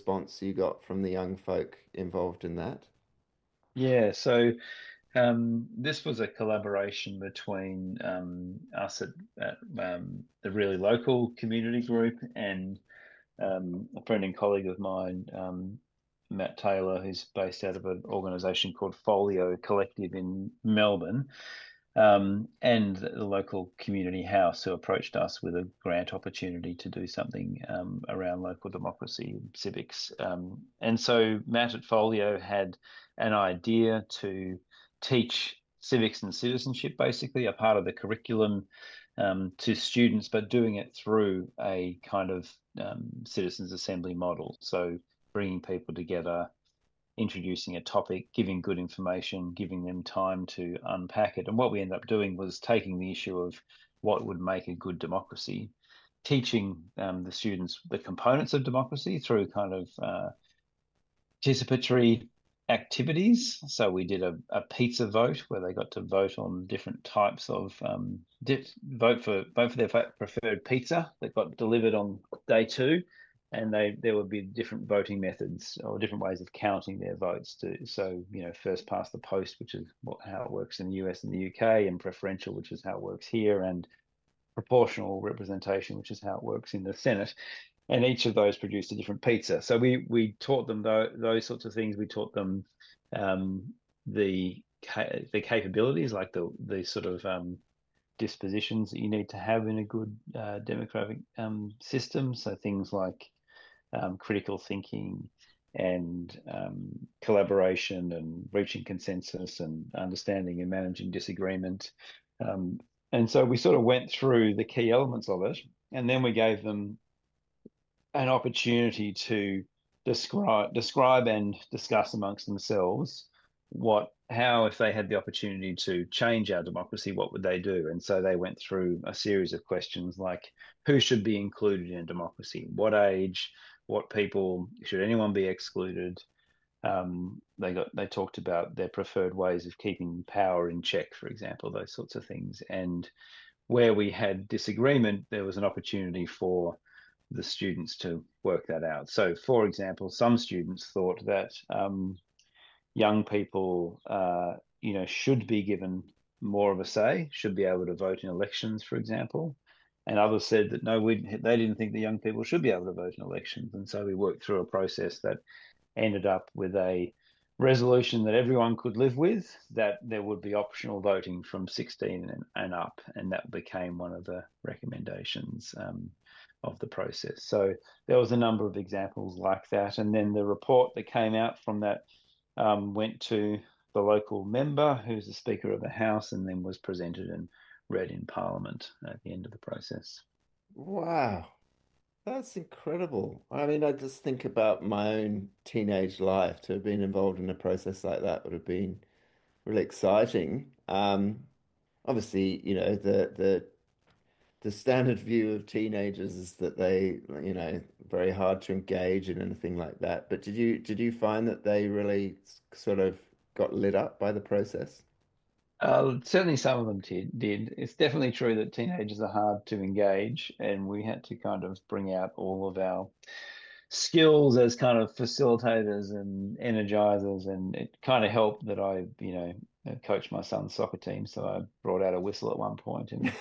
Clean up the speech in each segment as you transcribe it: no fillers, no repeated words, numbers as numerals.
response you got from the young folk involved in that? Yeah, so this was a collaboration between us at the really local community group and a friend and colleague of mine, Matt Taylor, who's based out of an organisation called Folio Collective in Melbourne, and the local community house who approached us with a grant opportunity to do something around local democracy and civics. And so Matt at Folio had an idea to teach civics and citizenship, basically, a part of the curriculum to students, but doing it through a kind of citizens' assembly model. So bringing people together, introducing a topic, giving good information, giving them time to unpack it. And what we ended up doing was taking the issue of what would make a good democracy, teaching the students the components of democracy through kind of participatory activities. So we did a pizza vote where they got to vote on different types of vote for their preferred pizza that got delivered on day two, and they there would be different voting methods or different ways of counting their votes too. So first past the post, which is how it works in the US and the UK, and preferential, which is how it works here, and proportional representation, which is how it works in the Senate, and each of those produced a different pizza. So we taught them those sorts of things. We taught them um, the capabilities, like the sort of dispositions that you need to have in a good democratic system. So things like critical thinking and collaboration and reaching consensus and understanding and managing disagreement. Um, and so we sort of went through the key elements of it, and then we gave them an opportunity to describe and discuss amongst themselves how if they had the opportunity to change our democracy, what would they do? And so they went through a series of questions like who should be included in a democracy, what age, what people, should anyone be excluded? They talked about their preferred ways of keeping power in check, for example, those sorts of things. And where we had disagreement, there was an opportunity for the students to work that out. So, for example, some students thought that young people, should be given more of a say, should be able to vote in elections, for example. And others said that no, they didn't think the young people should be able to vote in elections. And so we worked through a process that ended up with a resolution that everyone could live with, that there would be optional voting from 16 and up. And that became one of the recommendations of the process. So there was a number of examples like that. And then the report that came out from that went to the local member, who's the Speaker of the House, and then was presented and read in Parliament at the end of the process. Wow, that's incredible. I mean, I just think about my own teenage life to have been involved in a process like that would have been really exciting. Obviously, the standard view of teenagers is that they, very hard to engage in anything like that. But did you find that they really sort of got lit up by the process? Certainly, some of them did. It's definitely true that teenagers are hard to engage, and we had to kind of bring out all of our skills as kind of facilitators and energizers, and it kind of helped that I coached my son's soccer team, so I brought out a whistle at one point and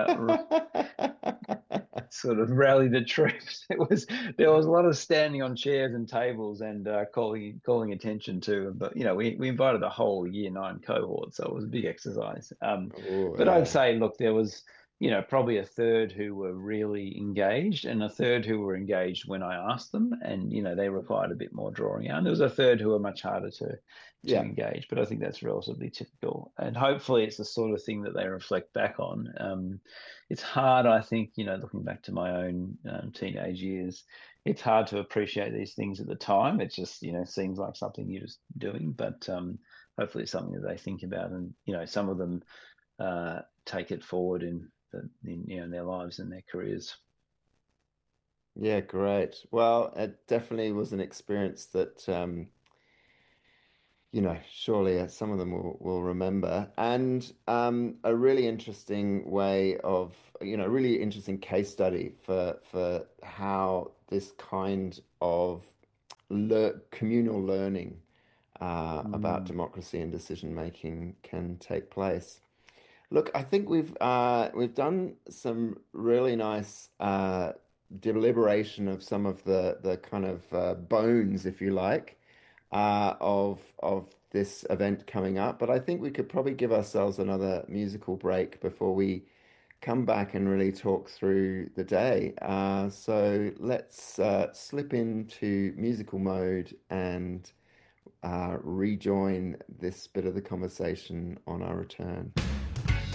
sort of rally the troops. There was a lot of standing on chairs and tables and calling attention to. But we invited the whole year nine cohort, so it was a big exercise. Oh, But I'd yeah. say, look, there was probably a third who were really engaged and a third who were engaged when I asked them, and they required a bit more drawing out. And there was a third who were much harder to Yeah. engage, but I think that's relatively typical. And hopefully, it's the sort of thing that they reflect back on. It's hard, I think, looking back to my own teenage years, it's hard to appreciate these things at the time. It just, seems like something you're just doing, but hopefully it's something that they think about, and some of them take it forward in their lives and their careers. Yeah, great. Well, it definitely was an experience that surely some of them will remember. And a really interesting way of, really interesting case study for how this kind of communal learning about Mm. democracy and decision making can take place. Look, I think we've done some really nice deliberation of some of the kind of bones, if you like, of this event coming up. But I think we could probably give ourselves another musical break before we come back and really talk through the day. So let's slip into musical mode and rejoin this bit of the conversation on our return.